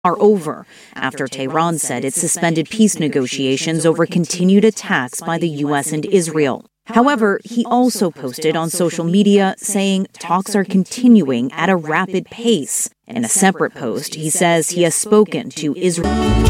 are over after Tehran said it suspended peace negotiations over continued attacks by the U.S. and Israel. However, he also posted on social media saying talks are continuing at a rapid pace. In a separate post, he says he has spoken to Israel.